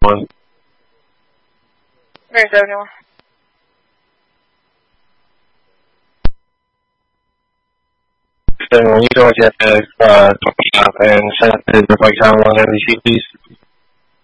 71. Very 71. So you guys have to talk up and set up the breakdown on NBC, please.